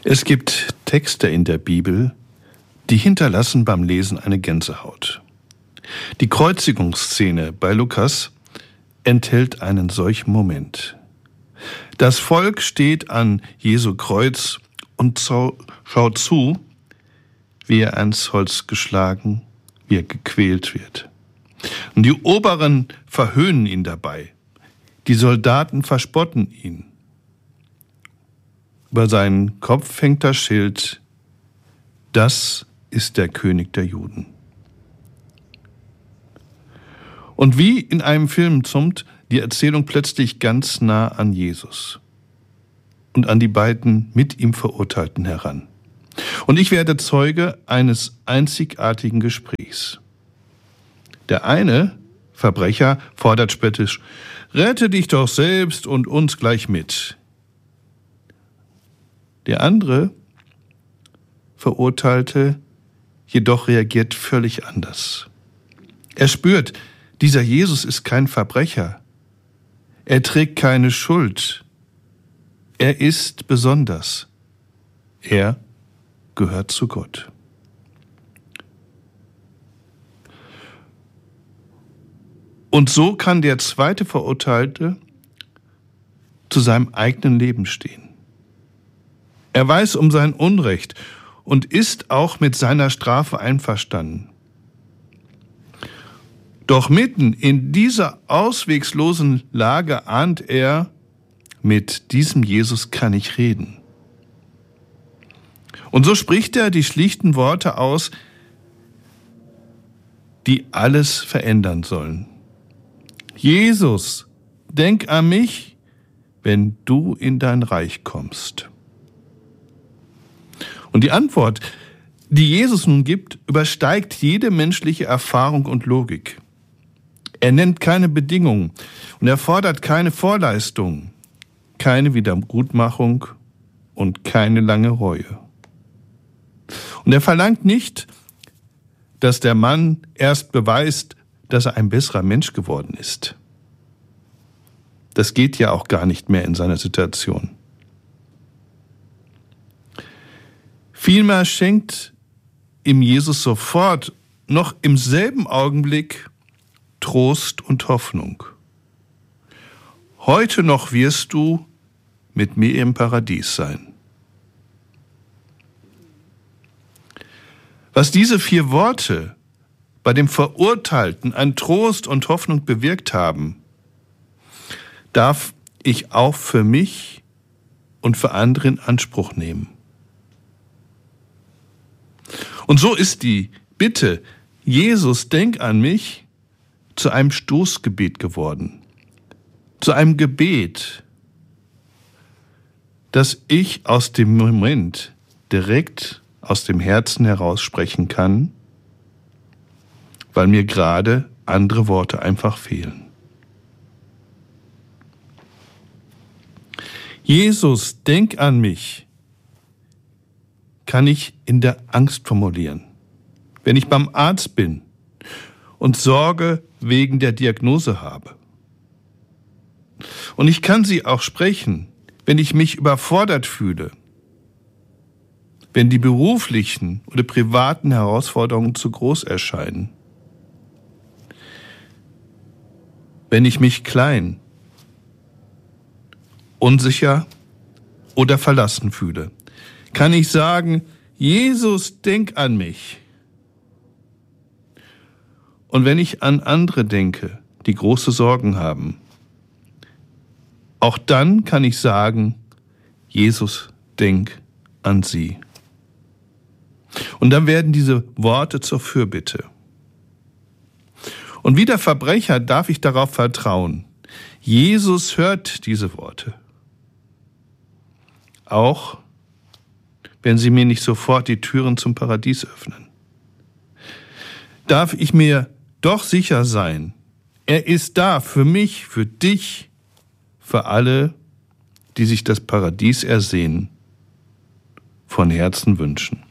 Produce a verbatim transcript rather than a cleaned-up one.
Es gibt Texte in der Bibel, die hinterlassen beim Lesen eine Gänsehaut. Die Kreuzigungsszene bei Lukas enthält einen solchen Moment. Das Volk steht an Jesu Kreuz und schaut zu, wie er ans Holz geschlagen, wie er gequält wird. Und die Oberen verhöhnen ihn dabei. Die Soldaten verspotten ihn. Über seinen Kopf hängt das Schild: Das ist der König der Juden. Und wie in einem Film zoomt die Erzählung plötzlich ganz nah an Jesus und an die beiden mit ihm Verurteilten heran. Und ich werde Zeuge eines einzigartigen Gesprächs. Der eine Verbrecher fordert spöttisch: Rette dich doch selbst und uns gleich mit. Der andere Verurteilte jedoch reagiert völlig anders. Er spürt, dieser Jesus ist kein Verbrecher. Er trägt keine Schuld. Er ist besonders. Er gehört zu Gott. Und so kann der zweite Verurteilte zu seinem eigenen Leben stehen. Er weiß um sein Unrecht und ist auch mit seiner Strafe einverstanden. Doch mitten in dieser ausweglosen Lage ahnt er, mit diesem Jesus kann ich reden. Und so spricht er die schlichten Worte aus, die alles verändern sollen. Jesus, denk an mich, wenn du in dein Reich kommst. Und die Antwort, die Jesus nun gibt, übersteigt jede menschliche Erfahrung und Logik. Er nennt keine Bedingungen und er fordert keine Vorleistung, keine Wiedergutmachung und keine lange Reue. Und er verlangt nicht, dass der Mann erst beweist, dass er ein besserer Mensch geworden ist. Das geht ja auch gar nicht mehr in seiner Situation. Vielmehr schenkt ihm Jesus sofort, noch im selben Augenblick, Trost und Hoffnung. Heute noch wirst du mit mir im Paradies sein. Was diese vier Worte bei dem Verurteilten an Trost und Hoffnung bewirkt haben, darf ich auch für mich und für andere in Anspruch nehmen. Und so ist die Bitte, Jesus, denk an mich, zu einem Stoßgebet geworden, zu einem Gebet, das ich aus dem Moment direkt aus dem Herzen heraus sprechen kann, weil mir gerade andere Worte einfach fehlen. Jesus, denk an mich, kann ich in der Angst formulieren, wenn ich beim Arzt bin und Sorge wegen der Diagnose habe. Und ich kann sie auch sprechen, wenn ich mich überfordert fühle, wenn die beruflichen oder privaten Herausforderungen zu groß erscheinen, wenn ich mich klein, unsicher oder verlassen fühle, kann ich sagen, Jesus, denk an mich. Und wenn ich an andere denke, die große Sorgen haben, auch dann kann ich sagen, Jesus, denk an sie. Und dann werden diese Worte zur Fürbitte. Und wie der Verbrecher darf ich darauf vertrauen, Jesus hört diese Worte. Auch wenn sie mir nicht sofort die Türen zum Paradies öffnen. Darf ich mir doch sicher sein, er ist da für mich, für dich, für alle, die sich das Paradies ersehnen, von Herzen wünschen.